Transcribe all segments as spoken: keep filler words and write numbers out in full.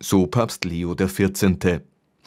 so Papst Leo der vierzehnte.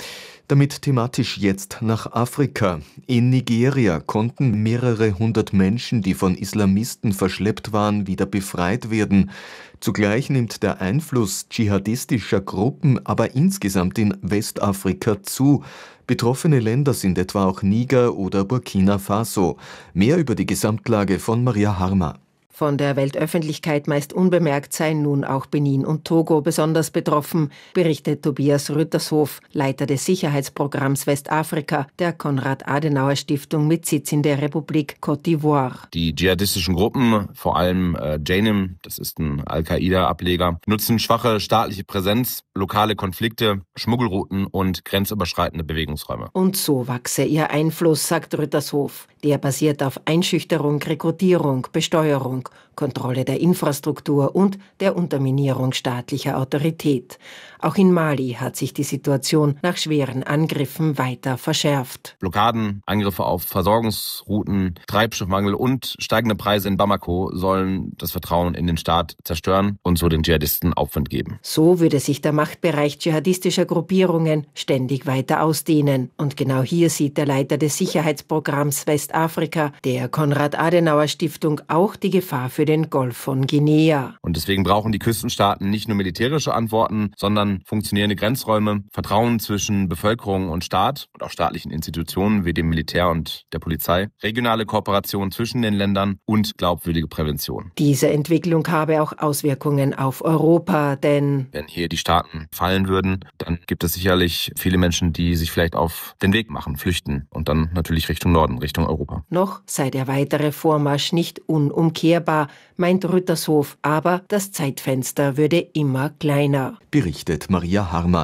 Damit thematisch jetzt nach Afrika. In Nigeria konnten mehrere hundert Menschen, die von Islamisten verschleppt waren, wieder befreit werden. Zugleich nimmt der Einfluss dschihadistischer Gruppen aber insgesamt in Westafrika zu. Betroffene Länder sind etwa auch Niger oder Burkina Faso. Mehr über die Gesamtlage von Maria Harmer. Von der Weltöffentlichkeit meist unbemerkt seien nun auch Benin und Togo besonders betroffen, berichtet Tobias Rüttershof, Leiter des Sicherheitsprogramms Westafrika der Konrad-Adenauer-Stiftung mit Sitz in der Republik Côte d'Ivoire. Die dschihadistischen Gruppen, vor allem äh, Jainim, das ist ein Al-Qaida-Ableger, nutzen schwache staatliche Präsenz, lokale Konflikte, Schmuggelrouten und grenzüberschreitende Bewegungsräume. Und so wachse ihr Einfluss, sagt Rüttershof. Der basiert auf Einschüchterung, Rekrutierung, Besteuerung, Kontrolle der Infrastruktur und der Unterminierung staatlicher Autorität. Auch in Mali hat sich die Situation nach schweren Angriffen weiter verschärft. Blockaden, Angriffe auf Versorgungsrouten, Treibstoffmangel und steigende Preise in Bamako sollen das Vertrauen in den Staat zerstören und so den Dschihadisten Aufwind geben. So würde sich der Machtbereich dschihadistischer Gruppierungen ständig weiter ausdehnen. Und genau hier sieht der Leiter des Sicherheitsprogramms Westafrika der Konrad-Adenauer-Stiftung auch die Gefahr für den Golf von Guinea. Und deswegen brauchen die Küstenstaaten nicht nur militärische Antworten, sondern funktionierende Grenzräume, Vertrauen zwischen Bevölkerung und Staat und auch staatlichen Institutionen wie dem Militär und der Polizei, regionale Kooperation zwischen den Ländern und glaubwürdige Prävention. Diese Entwicklung habe auch Auswirkungen auf Europa, denn wenn hier die Staaten fallen würden, dann gibt es sicherlich viele Menschen, die sich vielleicht auf den Weg machen, flüchten und dann natürlich Richtung Norden, Richtung Europa. Noch sei der weitere Vormarsch nicht unumkehrbar, meint Rüttershof, aber das Zeitfenster würde immer kleiner. Berichtet Maria Harmer.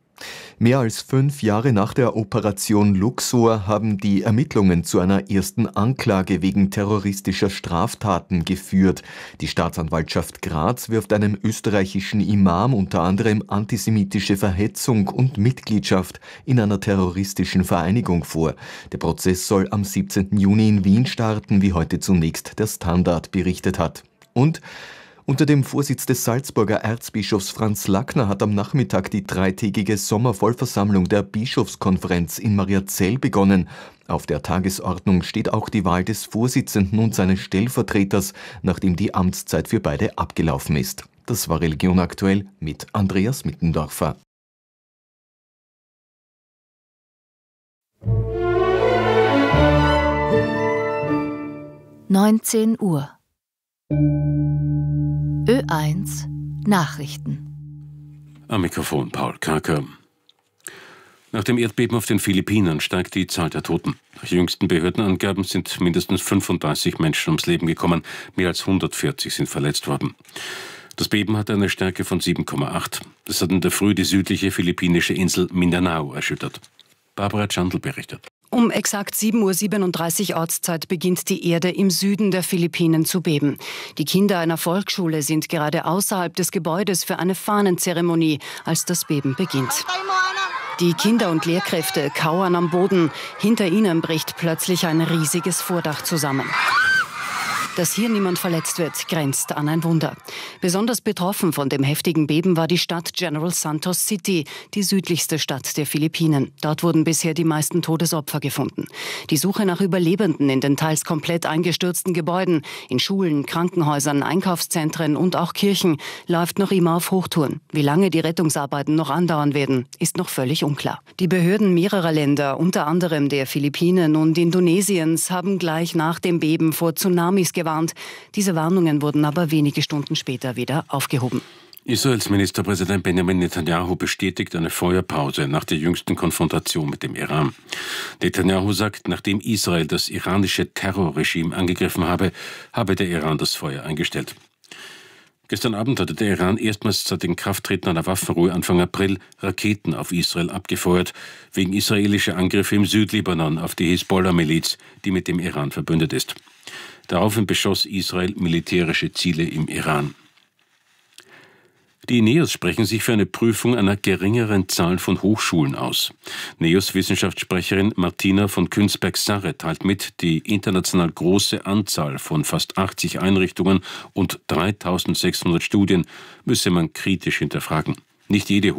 Mehr als fünf Jahre nach der Operation Luxor haben die Ermittlungen zu einer ersten Anklage wegen terroristischer Straftaten geführt. Die Staatsanwaltschaft Graz wirft einem österreichischen Imam unter anderem antisemitische Verhetzung und Mitgliedschaft in einer terroristischen Vereinigung vor. Der Prozess soll am siebzehnten Juni in Wien starten, wie heute zunächst der Standard berichtet hat. Und unter dem Vorsitz des Salzburger Erzbischofs Franz Lackner hat am Nachmittag die dreitägige Sommervollversammlung der Bischofskonferenz in Mariazell begonnen. Auf der Tagesordnung steht auch die Wahl des Vorsitzenden und seines Stellvertreters, nachdem die Amtszeit für beide abgelaufen ist. Das war Religion aktuell mit Andreas Mittendorfer. neunzehn Uhr. Ö eins Nachrichten. Am Mikrofon Paul Karker. Nach dem Erdbeben auf den Philippinen steigt die Zahl der Toten. Nach jüngsten Behördenangaben sind mindestens fünfunddreißig Menschen ums Leben gekommen, mehr als hundertvierzig sind verletzt worden. Das Beben hatte eine Stärke von sieben Komma acht. Das hat in der Früh die südliche philippinische Insel Mindanao erschüttert. Barbara Chandl berichtet. Um exakt sieben Uhr siebenunddreißig Ortszeit beginnt die Erde im Süden der Philippinen zu beben. Die Kinder einer Volksschule sind gerade außerhalb des Gebäudes für eine Fahnenzeremonie, als das Beben beginnt. Die Kinder und Lehrkräfte kauern am Boden. Hinter ihnen bricht plötzlich ein riesiges Vordach zusammen. Dass hier niemand verletzt wird, grenzt an ein Wunder. Besonders betroffen von dem heftigen Beben war die Stadt General Santos City, die südlichste Stadt der Philippinen. Dort wurden bisher die meisten Todesopfer gefunden. Die Suche nach Überlebenden in den teils komplett eingestürzten Gebäuden, in Schulen, Krankenhäusern, Einkaufszentren und auch Kirchen, läuft noch immer auf Hochtouren. Wie lange die Rettungsarbeiten noch andauern werden, ist noch völlig unklar. Die Behörden mehrerer Länder, unter anderem der Philippinen und Indonesiens, haben gleich nach dem Beben vor Tsunamis gewarnt. Diese Warnungen wurden aber wenige Stunden später wieder aufgehoben. Israels Ministerpräsident Benjamin Netanyahu bestätigt eine Feuerpause nach der jüngsten Konfrontation mit dem Iran. Netanyahu sagt, nachdem Israel das iranische Terrorregime angegriffen habe, habe der Iran das Feuer eingestellt. Gestern Abend hatte der Iran erstmals seit dem Krafttreten einer Waffenruhe Anfang April Raketen auf Israel abgefeuert, wegen israelischer Angriffe im Südlibanon auf die Hisbollah-Miliz, die mit dem Iran verbündet ist. Daraufhin beschoss Israel militärische Ziele im Iran. Die NEOS sprechen sich für eine Prüfung einer geringeren Zahl von Hochschulen aus. NEOS-Wissenschaftssprecherin Martina von Künzberg-Sarre teilt mit, die international große Anzahl von fast achtzig Einrichtungen und dreitausendsechshundert Studien müsse man kritisch hinterfragen. Nicht jede